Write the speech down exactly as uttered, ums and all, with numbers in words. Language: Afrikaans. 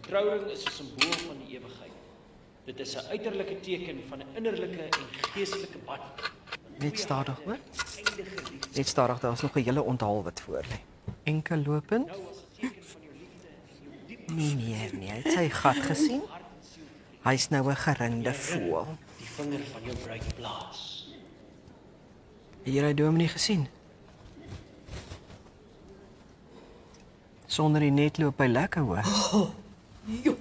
trouring is 'n simbool van die ewigheid. Dit is 'n uiterlike teken van 'n innerlike en geestelike band. Net stadig hoor. Net stadig, daar is nog 'n hele onthaal wat voor lê. Enkel lopend. Nee, nee, nee, het sy gat gesien? Hy's nou 'n gerinde voël. Die vinger van jou bruid blaas. Hier hy dominee gesien. Sonder die net loop hy lekker hoor. Jo,